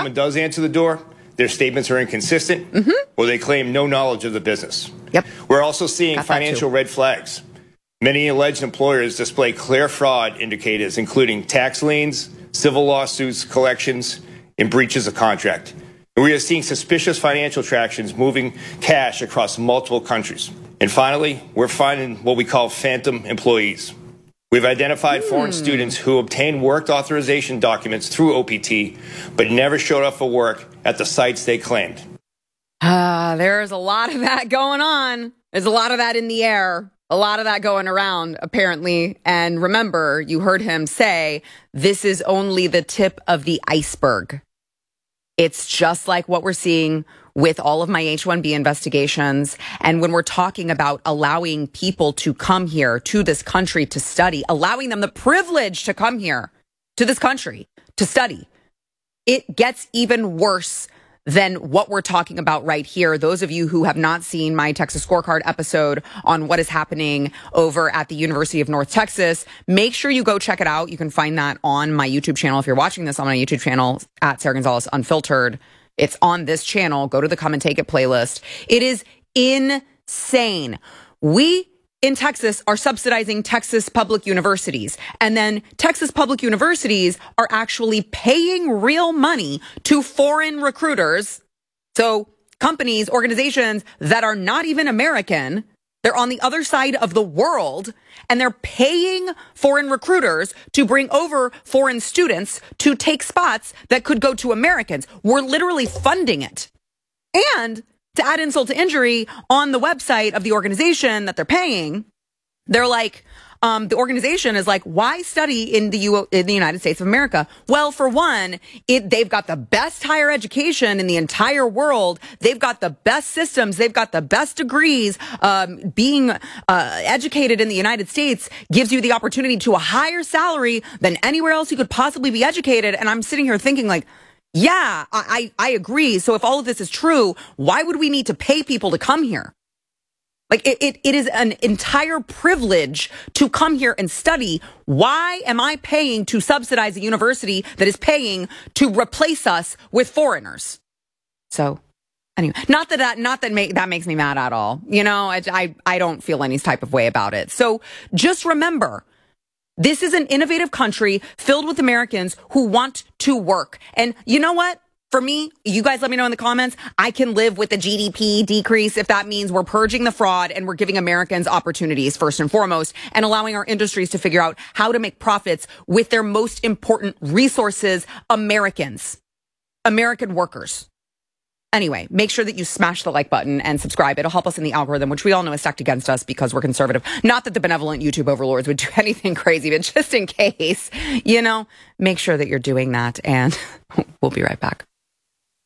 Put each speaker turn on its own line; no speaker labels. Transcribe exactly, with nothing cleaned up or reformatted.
someone yep. does answer the door, their statements are inconsistent, mm-hmm. or they claim no knowledge of the business.
Yep.
We're also seeing
Got
financial red flags. Many alleged employers display clear fraud indicators, including tax liens, civil lawsuits, collections, and breaches of contract. And we are seeing suspicious financial transactions moving cash across multiple countries. And finally, we're finding what we call phantom employees. We've identified mm. foreign students who obtained work authorization documents through O P T, but never showed up for work at the sites they claimed.
Uh, there's a lot of that going on. There's a lot of that in the air. A lot of that going around, apparently. And remember, you heard him say, this is only the tip of the iceberg. It's just like what we're seeing with all of my H one B investigations. And when we're talking about allowing people to come here to this country to study, allowing them the privilege to come here to this country to study, it gets even worse than what we're talking about right here. Those of you who have not seen my Texas Scorecard episode on what is happening over at the University of North Texas, make sure you go check it out. You can find that on my YouTube channel. If you're watching this on my YouTube channel at Sarah Gonzalez Unfiltered, it's on this channel. Go to the Come and Take It playlist. It is insane. We in Texas are subsidizing Texas public universities. And then Texas public universities are actually paying real money to foreign recruiters. So companies, organizations that are not even American, they're on the other side of the world, and they're paying foreign recruiters to bring over foreign students to take spots that could go to Americans. We're literally funding it. And to add insult to injury, on the website of the organization that they're paying, they're like, um, the organization is like, why study in the U- in the United States of America? Well, for one, it, they've got the best higher education in the entire world. They've got the best systems. They've got the best degrees. Um, being uh, educated in the United States gives you the opportunity to a higher salary than anywhere else you could possibly be educated. And I'm sitting here thinking like, yeah, I, I agree. So if all of this is true, why would we need to pay people to come here? Like it, it, it is an entire privilege to come here and study. Why am I paying to subsidize a university that is paying to replace us with foreigners? So anyway, not that that, not that make, that makes me mad at all. You know, I, I, I don't feel any type of way about it. So just remember, this is an innovative country filled with Americans who want to work. And you know what? For me, you guys let me know in the comments. I can live with the G D P decrease if that means we're purging the fraud and we're giving Americans opportunities first and foremost, and allowing our industries to figure out how to make profits with their most important resources, Americans, American workers. Anyway, make sure that you smash the like button and subscribe. It'll help us in the algorithm, which we all know is stacked against us because we're conservative. Not that the benevolent YouTube overlords would do anything crazy, but just in case, you know, make sure that you're doing that. And we'll be right back.